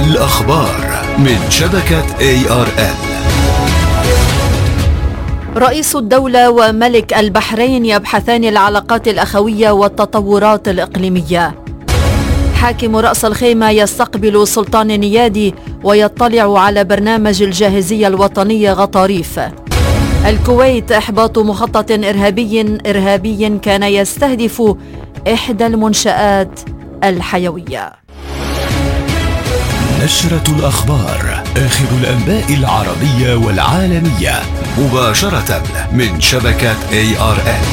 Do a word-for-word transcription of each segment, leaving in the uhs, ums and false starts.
الأخبار من شبكة إيه آر إن. رئيس الدولة وملك البحرين يبحثان العلاقات الأخوية والتطورات الإقليمية. حاكم رأس الخيمة يستقبل سلطان نيادي ويطلع على برنامج الجاهزية الوطنية غطاريف. الكويت إحباط مخطط إرهابي إرهابي كان يستهدف إحدى المنشآت الحيوية. نشرة الأخبار، آخر الأنباء العربية والعالمية مباشرة من شبكة إيه آر إن.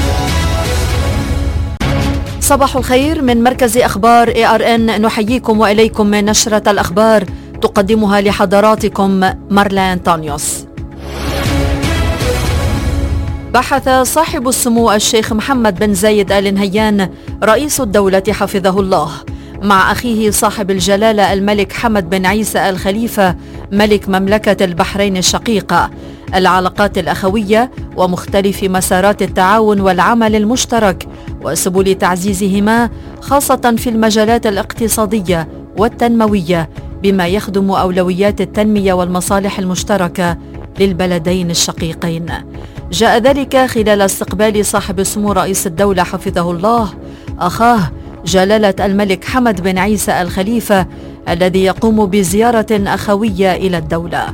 صباح الخير من مركز أخبار إيه آر إن، نحييكم وإليكم من نشرة الأخبار تقدمها لحضراتكم مارلين تانيوس. بحث صاحب السمو الشيخ محمد بن زايد آل نهيان رئيس الدولة حفظه الله مع أخيه صاحب الجلالة الملك حمد بن عيسى آل خليفة ملك مملكة البحرين الشقيقة العلاقات الأخوية ومختلف مسارات التعاون والعمل المشترك وسبل تعزيزهما، خاصة في المجالات الاقتصادية والتنموية بما يخدم أولويات التنمية والمصالح المشتركة للبلدين الشقيقين. جاء ذلك خلال استقبال صاحب السمو رئيس الدولة حفظه الله أخاه جلالة الملك حمد بن عيسى آل خليفة الذي يقوم بزيارة أخوية إلى الدولة.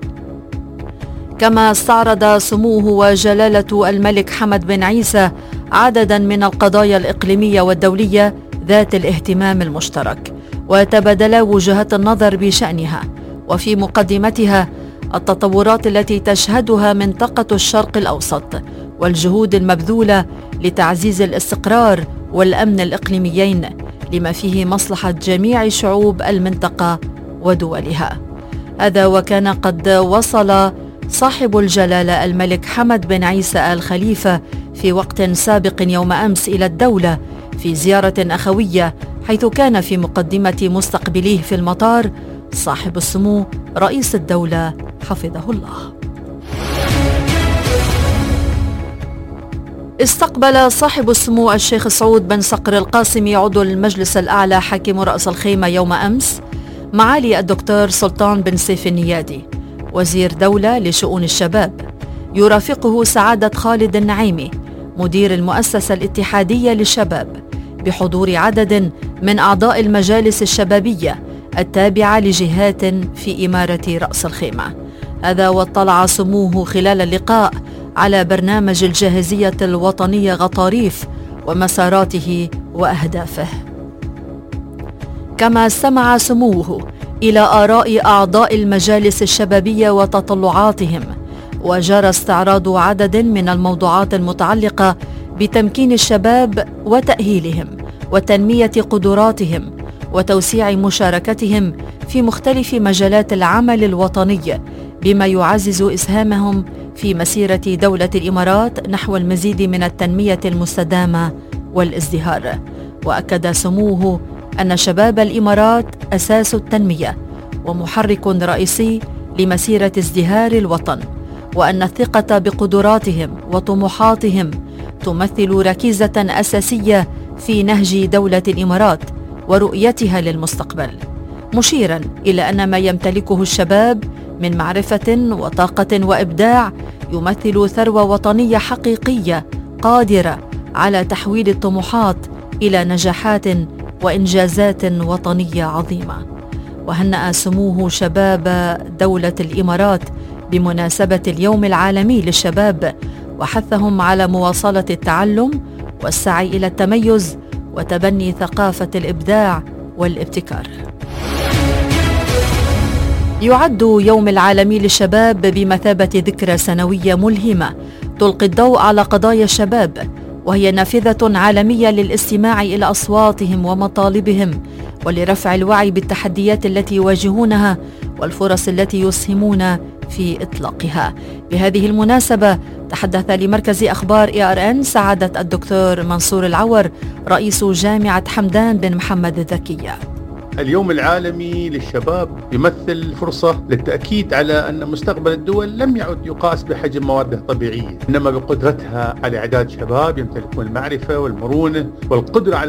كما استعرض سموه وجلالة الملك حمد بن عيسى عددا من القضايا الإقليمية والدولية ذات الاهتمام المشترك، وتبادلا وجهات النظر بشأنها، وفي مقدمتها التطورات التي تشهدها منطقة الشرق الأوسط والجهود المبذولة لتعزيز الاستقرار والأمن الإقليميين لما فيه مصلحة جميع شعوب المنطقة ودولها. هذا وكان قد وصل صاحب الجلالة الملك حمد بن عيسى آل خليفة في وقت سابق يوم أمس إلى الدولة في زيارة أخوية، حيث كان في مقدمة مستقبليه في المطار صاحب السمو رئيس الدولة حفظه الله. استقبل صاحب السمو الشيخ سعود بن صقر القاسمي عضو المجلس الأعلى حاكم رأس الخيمة يوم أمس معالي الدكتور سلطان بن سيف النيادي وزير دولة لشؤون الشباب، يرافقه سعادة خالد النعيمي مدير المؤسسة الاتحادية للشباب، بحضور عدد من أعضاء المجالس الشبابية التابعة لجهات في إمارة رأس الخيمة. هذا واطلع سموه خلال اللقاء على برنامج الجاهزية الوطنية غطاريف ومساراته وأهدافه. كما استمع سموه إلى آراء أعضاء المجالس الشبابية وتطلعاتهم، وجرى استعراض عدد من الموضوعات المتعلقة بتمكين الشباب وتأهيلهم وتنمية قدراتهم وتوسيع مشاركتهم في مختلف مجالات العمل الوطني، بما يعزز إسهامهم في مسيرة دولة الإمارات نحو المزيد من التنمية المستدامة والازدهار. وأكد سموه أن شباب الإمارات أساس التنمية ومحرك رئيسي لمسيرة ازدهار الوطن، وأن الثقة بقدراتهم وطموحاتهم تمثل ركيزة أساسية في نهج دولة الإمارات ورؤيتها للمستقبل، مشيرا إلى أن ما يمتلكه الشباب من معرفة وطاقة وإبداع يمثل ثروة وطنية حقيقية قادرة على تحويل الطموحات إلى نجاحات وإنجازات وطنية عظيمة. وهنأ سموه شباب دولة الإمارات بمناسبة اليوم العالمي للشباب، وحثهم على مواصلة التعلم والسعي إلى التميز وتبني ثقافة الإبداع والابتكار. يعد يوم العالمي للشباب بمثابة ذكرى سنوية ملهمة تلقي الضوء على قضايا الشباب، وهي نافذة عالمية للاستماع إلى أصواتهم ومطالبهم ولرفع الوعي بالتحديات التي يواجهونها والفرص التي يسهمون في إطلاقها. بهذه المناسبة تحدث لمركز أخبار إيه آر إن سعادة الدكتور منصور العور رئيس جامعة حمدان بن محمد الذكية. اليوم العالمي للشباب يمثل فرصة للتأكيد على أن مستقبل الدول لم يعد يقاس بحجم موارده الطبيعية، إنما بقدرتها على إعداد شباب يمتلكون المعرفة والمرونة والقدرة على